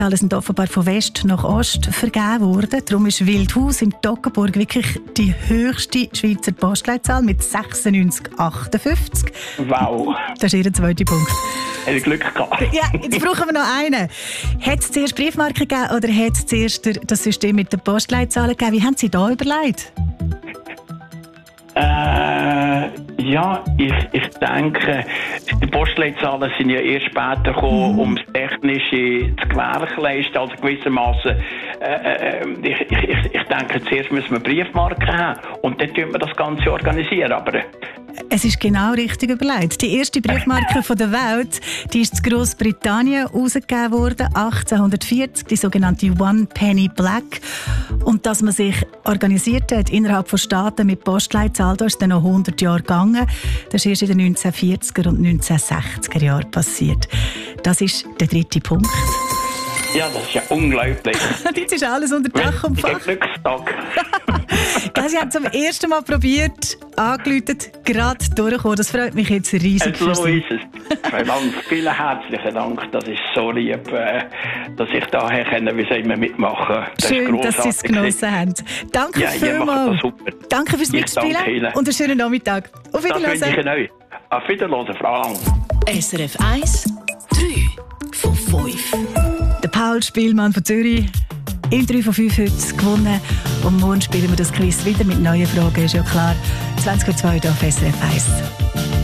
Alle sind offenbar von West nach Ost vergeben worden. Darum ist Wildhaus in Toggenburg wirklich die höchste Schweizer Postleitzahl mit 9658. Wow. Das ist Ihr zweiter Punkt. Hätte Glück gehabt. Ja, jetzt brauchen wir noch einen. Hat es zuerst Briefmarken gegeben oder hat es zuerst das System mit den Postleitzahlen gegeben? Wie haben Sie da überlegt? Ja, ich denke, die Postleitzahlen sind ja erst später gekommen, um das Technische zu gewährleisten. Also gewissermaßen, ich denke, zuerst müssen wir Briefmarken haben und dann tun wir das Ganze organisieren. Aber es ist genau richtig überlegt. Die erste Briefmarke von der Welt, die ist in Großbritannien herausgegeben worden, 1840, die sogenannte One Penny Black. Und dass man sich organisiert hat innerhalb von Staaten mit Postleitzahl, da ist dann noch 100 Jahre gegangen. Das ist erst in den 1940er und 1960er Jahren passiert. Das ist der dritte Punkt. Ja, das ist ja unglaublich. Jetzt ist alles unter Dach und Fach. Glückstag. Sie haben zum ersten Mal probiert, angerufen, gerade durchgekommen. Das freut mich jetzt riesig. So ist es. Verdammt, vielen herzlichen Dank. Das ist so lieb, dass ich daher mitmachen kann. Schön, dass Sie es genossen haben. Danke vielmals. Danke fürs Mitspielen und einen schönen Nachmittag. Auf Wiedersehen. Das wünsche ich Ihnen. Auf Wiedersehen, Frau Lang. SRF 1, 3 von 5. Der Paul Spielmann von Zürich. In 3 von 5 heute gewonnen. Und morgen spielen wir das Quiz wieder mit neuen Fragen, ist ja klar. 20:02 auf SRF 1.